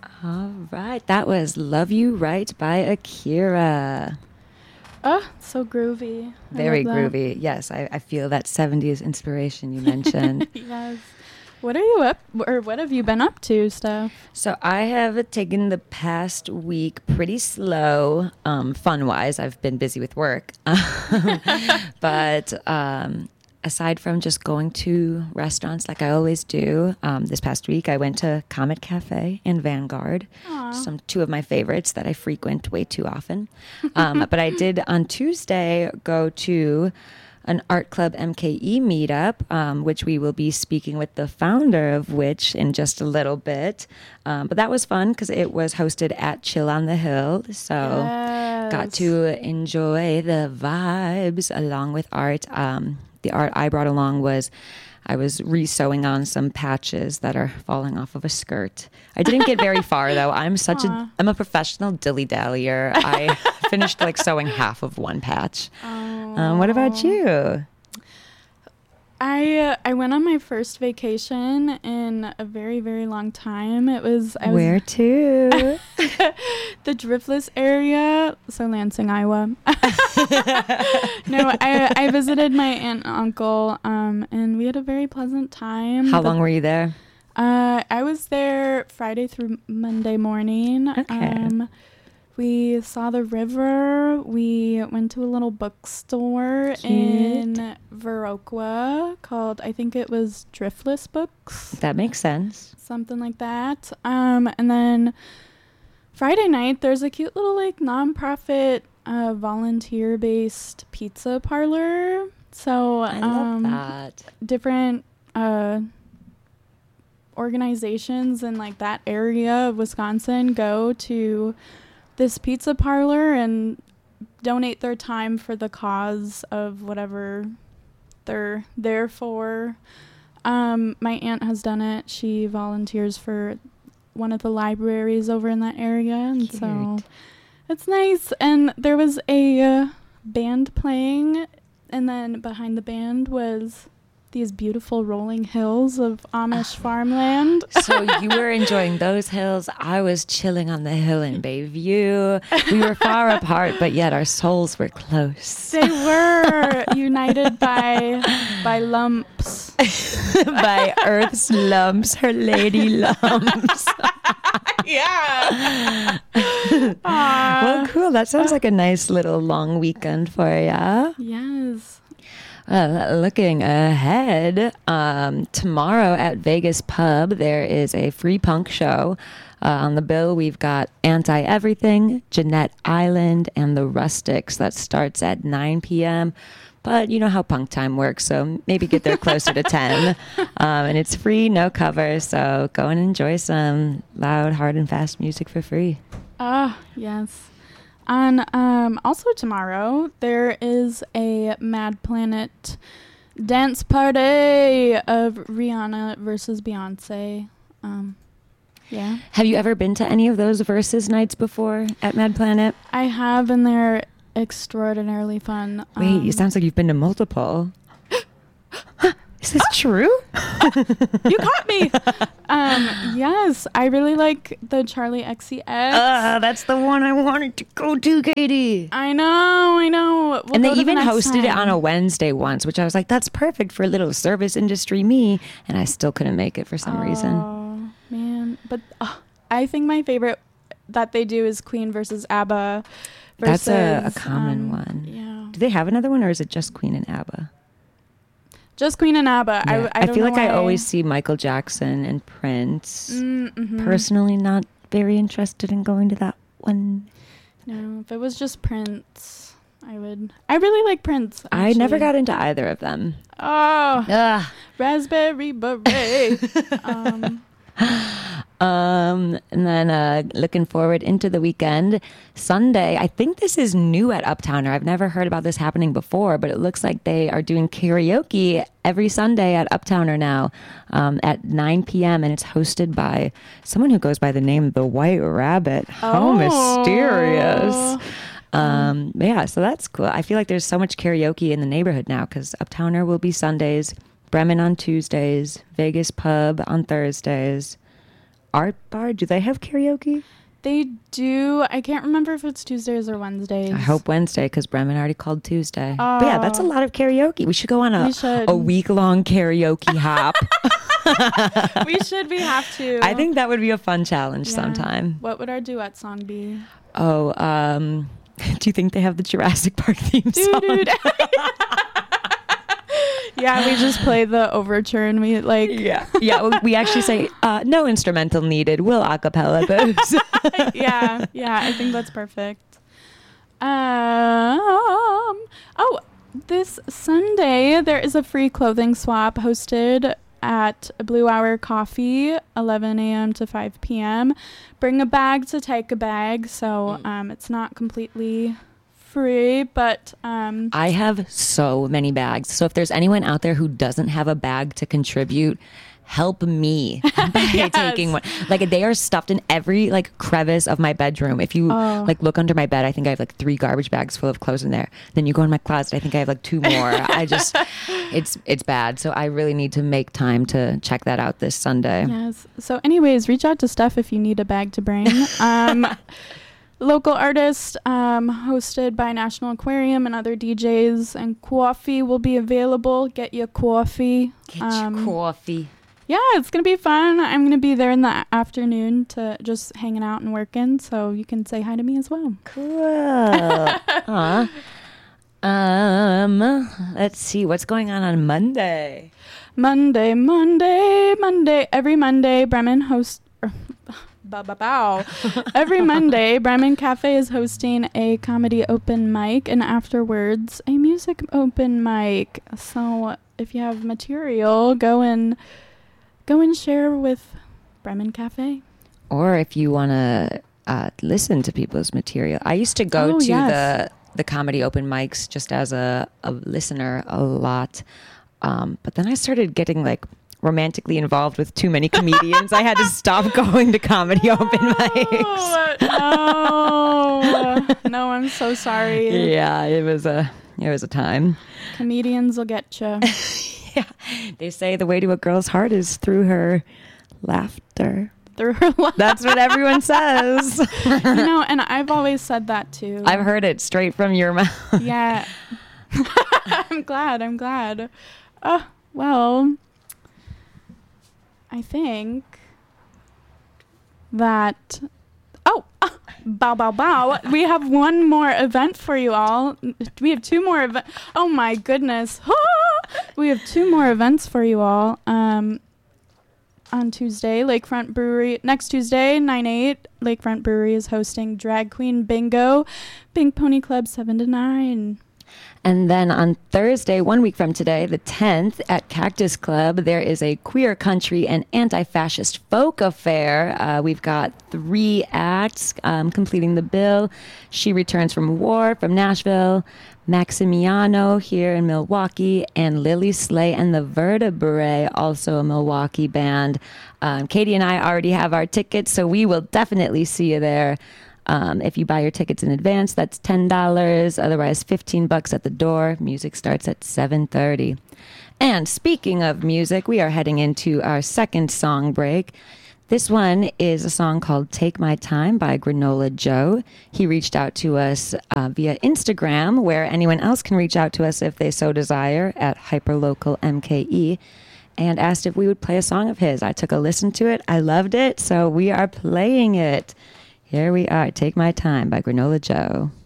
All right. That was Love You Right by Akira. Oh, so groovy. Very groovy. Yes, I feel that 70s inspiration you mentioned. Yes. What are you what have you been up to, Steph? So I have taken the past week pretty slow, fun-wise. I've been busy with work. But aside from just going to restaurants like I always do, this past week I went to Comet Cafe and Vanguard. Two of my favorites that I frequent way too often. But I did on Tuesday go to an Art Club MKE meetup, which we will be speaking with the founder of which in just a little bit. But that was fun because it was hosted at Chill on the Hill. So got to enjoy the vibes along with art. The art I brought along was I was re-sewing on some patches that are falling off of a skirt. I didn't get very far though. I'm a professional dilly-dallier. I finished like sewing half of one patch. What about you? I went on my first vacation in a very, very long time. Where to? The Driftless area, so Lansing, Iowa. No, I visited my aunt and uncle, and we had a very pleasant time. How long were you there? I was there Friday through Monday morning. Okay. We saw the river. We went to a little bookstore in Viroqua called, I think it was Driftless Books. That makes sense. Something like that. And then Friday night, there's a cute little like nonprofit volunteer-based pizza parlor. So I love that. Different organizations in like that area of Wisconsin go to this pizza parlor and donate their time for the cause of whatever they're there for. My aunt has done it. She volunteers for one of the libraries over in that area, and Cute. So it's nice. And there was a band playing, and then behind the band was these beautiful rolling hills of Amish farmland. So you were enjoying those hills. I was chilling on the hill in Bayview. We were far apart, but yet our souls were close. They were united by lumps. By Earth's lumps, her lady lumps. Yeah. Well, cool. That sounds like a nice little long weekend for ya. Yes. Looking ahead, tomorrow at Vegas Pub, there is a free punk show. On the bill, we've got Anti-Everything, Jeanette Island, and the Rustics. That starts at 9 p.m., but you know how punk time works, so maybe get there closer to 10. And it's free, no cover, so go and enjoy some loud, hard, and fast music for free. Yes. On also tomorrow there is a Mad Planet dance party of Rihanna versus Beyonce. Yeah. Have you ever been to any of those versus nights before at Mad Planet? I have, and they're extraordinarily fun. Wait, it sounds like you've been to multiple. Is this true? You caught me. Yes, I really like the Charlie XCX. That's the one I wanted to go to, Katie. I know. And they even hosted it on a Wednesday once, which I was like, that's perfect for little service industry me. And I still couldn't make it for some reason. Oh, man. But I think my favorite that they do is Queen versus ABBA. That's a common one. Yeah. Do they have another one, or is it just Queen and ABBA? Just Queen and ABBA. Yeah. I don't feel know like why. I always see Michael Jackson and Prince. Mm-hmm. Personally, not very interested in going to that one. No, if it was just Prince, I would. I really like Prince. I never actually. got into either of them. Oh, Ugh. Raspberry Beret. And then looking forward into the weekend, Sunday, I think this is new at Uptowner. I've never heard about this happening before, but it looks like they are doing karaoke every Sunday at Uptowner now at 9 p.m. And it's hosted by someone who goes by the name The White Rabbit. How mysterious. Yeah, so that's cool. I feel like there's so much karaoke in the neighborhood now because Uptowner will be Sundays, Bremen on Tuesdays, Vegas Pub on Thursdays, Art Bar, do they have karaoke? They do. I can't remember if it's Tuesdays or Wednesdays. I hope Wednesday, because Bremen already called Tuesday. But yeah, that's a lot of karaoke. We should go on a week-long karaoke hop. We should. We have to. I think that would be a fun challenge sometime. What would our duet song be? Oh, do you think they have the Jurassic Park theme song? Yeah, we just play the overture and we like... Yeah, we actually say, no instrumental needed. We'll a cappella those. Yeah, I think that's perfect. This Sunday, there is a free clothing swap hosted at Blue Hour Coffee, 11 a.m. to 5 p.m. Bring a bag to take a bag, so it's not completely... free, but I have so many bags. So if there's anyone out there who doesn't have a bag to contribute, help me by taking one. Like, they are stuffed in every like crevice of my bedroom. If you like look under my bed, I think I have like 3 garbage bags full of clothes in there. Then you go in my closet, I think I have like 2 more. It's bad. So I really need to make time to check that out this Sunday. Yes. So anyways, reach out to Steph if you need a bag to bring. Local artist, hosted by National Aquarium and other DJs, and coffee will be available. Get your coffee. Get your coffee. Yeah, it's going to be fun. I'm going to be there in the afternoon to just hanging out and working, so you can say hi to me as well. Cool. Let's see. What's going on Monday? Monday. Every Monday, Bremen hosts... Every Monday, Bremen Cafe is hosting a comedy open mic, and afterwards a music open mic. So if you have material, go and share with Bremen Cafe. Or if you want to listen to people's material. I used to go to the comedy open mics just as a listener a lot, but then I started getting like romantically involved with too many comedians. I had to stop going to comedy open mics. No, I'm so sorry. Yeah, it was a time. Comedians will get you. Yeah, they say the way to a girl's heart is through her laughter. That's what everyone says. And I've always said that too. I've heard it straight from your mouth. Yeah. I'm glad. Well, I think that... bow. We have one more event for you all. We have 2 more events. Oh, my goodness. We have 2 more events for you all. On Tuesday, Lakefront Brewery. Next Tuesday, 9/8, Lakefront Brewery is hosting Drag Queen Bingo, Pink Pony Club 7 to 9. And then on Thursday, 1 week from today, the 10th, at Cactus Club, there is a queer country and anti-fascist folk affair. We've got 3 acts completing the bill. She Returns from War from Nashville, Maximiano here in Milwaukee, and Lily Slay and the Vertebrae, also a Milwaukee band. Katie and I already have our tickets, so we will definitely see you there. If you buy your tickets in advance, that's $10. Otherwise, $15 at the door. Music starts at 7:30. And speaking of music, we are heading into our second song break. This one is a song called Take My Time by Granola Joe. He reached out to us via Instagram, where anyone else can reach out to us if they so desire, at HyperLocalMKE, and asked if we would play a song of his. I took a listen to it. I loved it, so we are playing it. Here we are, Take My Time by Granola Joe.